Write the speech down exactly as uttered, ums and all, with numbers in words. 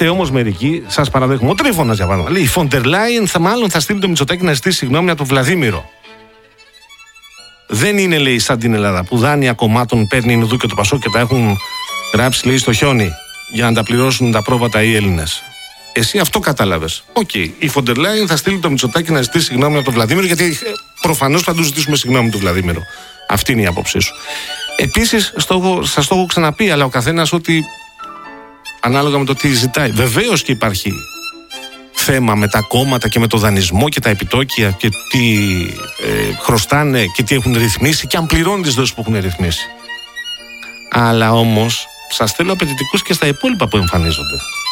Είστε όμως μερικοί, σας παραδέχομαι. Ο Τρίφωνας για παράδειγμα. Λέει: η Φοντερ Λάιεν θα μάλλον θα στείλει το Μητσοτάκη να ζητήσει συγγνώμη από τον Βλαδίμηρο. Δεν είναι, λέει, σαν την Ελλάδα που δάνεια κομμάτων παίρνει η Ινδού και το Πασόκ και τα έχουν γράψει, λέει, στο χιόνι για να τα πληρώσουν τα πρόβατα οι Έλληνες. Εσύ αυτό κατάλαβες. Οκ. Okay. Η Φοντερ Λάιεν θα στείλει το Μητσοτάκη να ζητήσει συγγνώμη από τον Βλαδίμηρο, γιατί προφανώς θα του ζητήσουμε συγγνώμη του Βλαδίμηρο. Αυτή είναι η άποψή σου. Επίσης, σας το έχω ξαναπεί, αλλά ο καθένας ότι ανάλογα με το τι ζητάει. Βεβαίως και υπάρχει θέμα με τα κόμματα και με το δανεισμό και τα επιτόκια και τι ε, χρωστάνε και τι έχουν ρυθμίσει και αν πληρώνουν τις δόσεις που έχουν ρυθμίσει. Αλλά όμως σας θέλω απαιτητικούς και στα υπόλοιπα που εμφανίζονται.